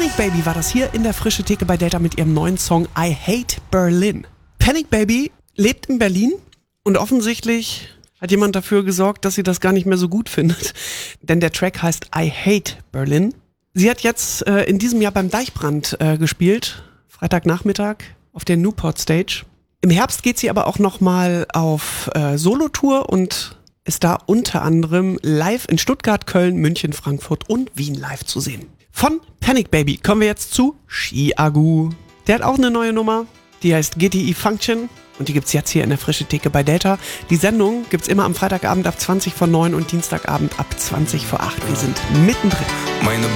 Panic Baby war das hier in der Frische Theke bei Delta mit ihrem neuen Song I Hate Berlin. Panic Baby lebt in Berlin und offensichtlich hat jemand dafür gesorgt, dass sie das gar nicht mehr so gut findet. Denn der Track heißt I Hate Berlin. Sie hat jetzt in diesem Jahr beim Deichbrand gespielt, Freitagnachmittag auf der Newport Stage. Im Herbst geht sie aber auch nochmal auf Solo-Tour und ist da unter anderem live in Stuttgart, Köln, München, Frankfurt und Wien live zu sehen. Von Panic Baby kommen wir jetzt zu Chiagu. Der hat auch eine neue Nummer, die heißt GTI Function und die gibt's jetzt hier in der Frische Theke bei Delta. Die Sendung gibt's immer am Freitagabend ab 20 vor 9 und Dienstagabend ab 20 vor 8. Wir sind mittendrin. Meine